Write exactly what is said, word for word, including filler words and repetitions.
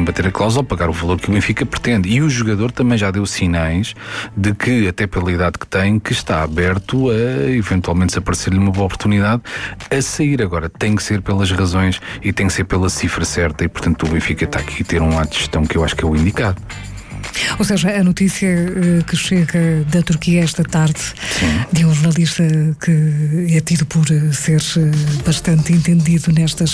bater a cláusula, pagar o valor que o Benfica pretende. E o jogador também já deu sinais de que, até pela idade que tem, que está aberto a eventualmente se aparecer-lhe uma boa oportunidade a sair. Agora, tem que ser pelas razões e tem que ser pela cifra certa, e portanto o Benfica está aqui a ter um ato de gestão que eu acho que é o indicado. Ou seja, a notícia uh, que chega da Turquia esta tarde, sim, de um jornalista que é tido por uh, ser uh, bastante entendido nestas